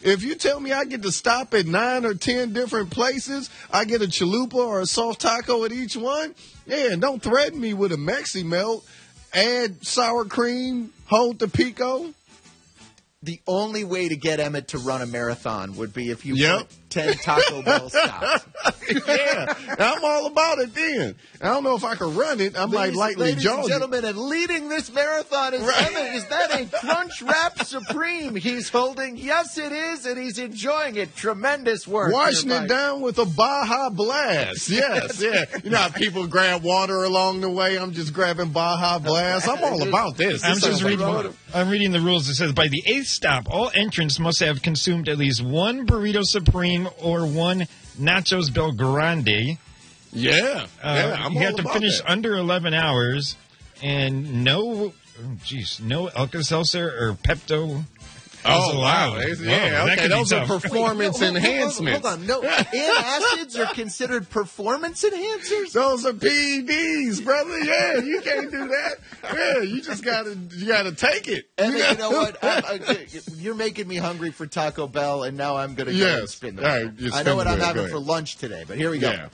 If you tell me I get to stop at 9 or 10 different places, I get a chalupa or a soft taco at each one, yeah, don't threaten me with a Mexi Melt. Add sour cream, hold the pico. The only way to get Emmett to run a marathon would be if you Yep. put 10 Taco Bell stops. Yeah, I'm all about it then. I don't know if I can run it. I might lightly Ladies jog and it. gentlemen, and leading this marathon is Emmett. Is that a Crunch Wrap Supreme he's holding? Yes, it is, and he's enjoying it. Tremendous work. Washing it down with a Baja Blast. Yes, yeah. You know how people grab water along the way? I'm just grabbing Baja Blast. I'm all about this. I'm reading the rules. It says, by the 8th stop, all entrants must have consumed at least one Burrito Supreme or one Nachos Bel Grande. Yeah. You have to finish under 11 hours, and no Alka-Seltzer or Pepto is allowed. Wow. Yeah, okay. Those are performance enhancements. Hold on. No, antacids are considered performance enhancers? Those are PEDs, brother. Yeah, you can't do that. Yeah, you just gotta take it. And you know what? You're making me hungry for Taco Bell, and now I'm going to go and spin the wheel. Right, I know what I'm having for lunch today, but here we go. Yeah.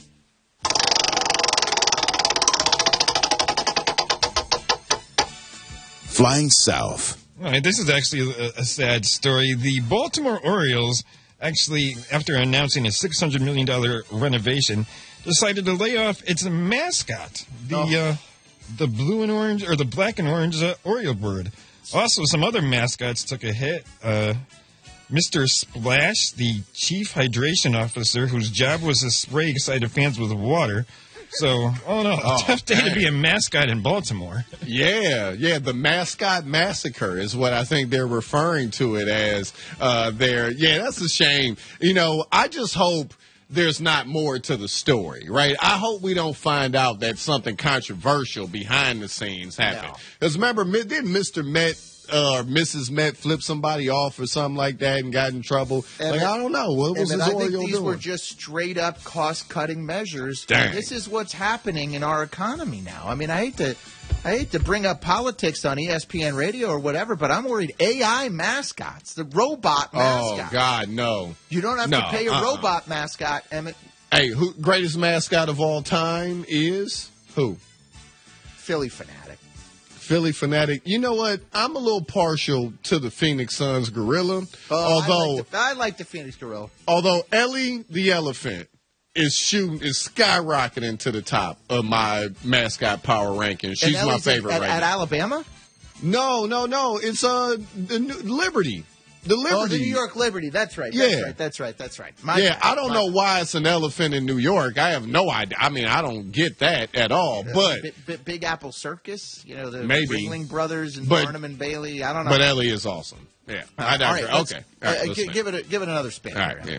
Flying south. All right, this is actually a sad story. The Baltimore Orioles, actually, after announcing a $600 million renovation, decided to lay off its mascot, the blue and orange, or the black and orange Oriole bird. Also, some other mascots took a hit. Mr. Splash, the chief hydration officer, whose job was to spray excited fans with water. So, tough day to be a mascot in Baltimore. Yeah, the mascot massacre is what I think they're referring to it as there. Yeah, that's a shame. You know, I just hope there's not more to the story, right? I hope we don't find out that something controversial behind the scenes happened. Because remember, didn't Mr. Met or Mrs. Met flip somebody off or something like that and got in trouble? I don't know. What was his I Oriole think these doing? were just straight up cost cutting measures. Dang. This is what's happening in our economy now. I mean, I hate to bring up politics on ESPN radio or whatever, but I'm worried AI mascots, the robot mascot. Oh God, no! You don't have to pay a robot mascot, Emmett. Hey, who greatest mascot of all time is who? Philly Fanatic. Philly Fanatic. You know what? I'm a little partial to the Phoenix Suns gorilla. I like the Phoenix gorilla. Although Ellie the elephant is skyrocketing to the top of my mascot power rankings. She's my favorite right now. At Alabama? No. It's the Liberty. The Liberty. Oh, the New York Liberty. That's right. That's right. I don't know why it's an elephant in New York. I have no idea. I mean, I don't get that at all. But Big Apple Circus, you know, the maybe Ringling Brothers and Barnum and Bailey. I don't know. But Ellie is awesome. Yeah. I digress. All right, give it another spin. All right. Yeah.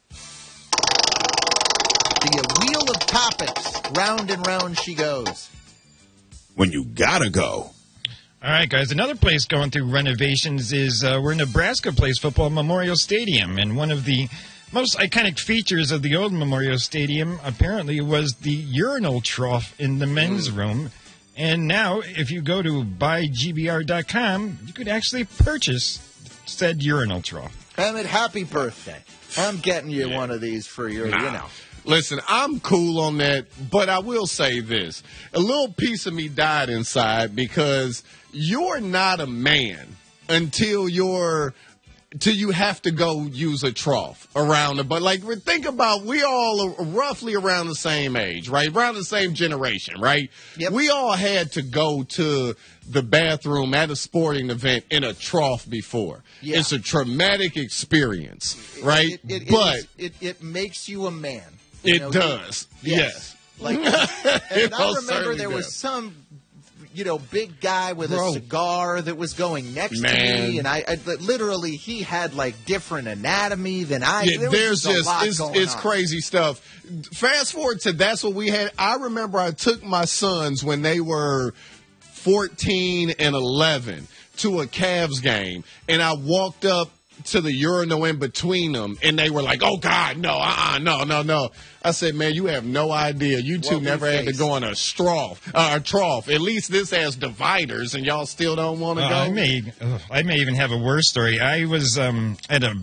The wheel of topics. Round and round she goes. When you gotta go. All right, guys. Another place going through renovations is where Nebraska plays football, Memorial Stadium. And one of the most iconic features of the old Memorial Stadium apparently was the urinal trough in the men's room. And now, if you go to buygbr.com, you could actually purchase said urinal trough. Emmett, happy birthday. I'm getting you one of these for your, Listen, I'm cool on that, but I will say this. A little piece of me died inside because you're not a man until you have to go use a trough around it. But think about, we all are roughly around the same age, right? Around the same generation, right? Yep. We all had to go to the bathroom at a sporting event in a trough before. Yeah. It's a traumatic experience, right? It makes you a man. It does. Yes. And I remember there was some, big guy with a cigar that was going next to me, and I literally he had different anatomy than I. Yeah, it's crazy stuff. Fast forward to that's what we had. I remember I took my sons when they were 14 and 11 to a Cavs game, and I walked up to the urinal in between them, and they were like, "Oh God, no, no." I said, "Man, you have no idea. You two never had to go in a trough. At least this has dividers, and y'all still don't want to go." I may even have a worse story. I was at a